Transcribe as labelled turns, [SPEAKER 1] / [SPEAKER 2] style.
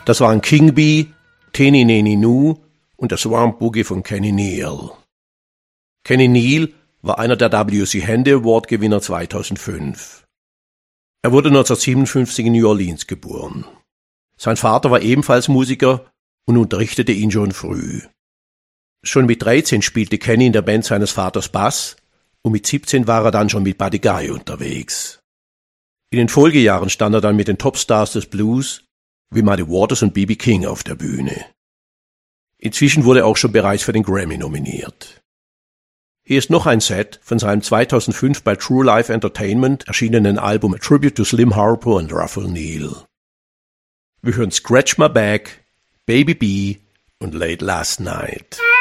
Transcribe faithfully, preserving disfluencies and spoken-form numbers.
[SPEAKER 1] Das waren King Bee, Teni Neni Nu und der Swamp Boogie von Kenny Neal. Kenny Neal war einer der W C Handy Award Gewinner zweitausendfünf. Er wurde neunzehnhundertsiebenundfünfzig in New Orleans geboren. Sein Vater war ebenfalls Musiker und unterrichtete ihn schon früh. Schon mit dreizehn spielte Kenny in der Band seines Vaters Bass und mit siebzehn war er dann schon mit Buddy Guy unterwegs. In den Folgejahren stand er dann mit den Topstars des Blues wie Muddy Waters und B B King auf der Bühne. Inzwischen wurde er auch schon bereits für den Grammy nominiert. Hier ist noch ein Set von seinem zweitausendfünf bei True Life Entertainment erschienenen Album A Tribute to Slim Harpo und Ralph O'Neill. Wir hören Scratch My Back, Baby B und Late Last Night.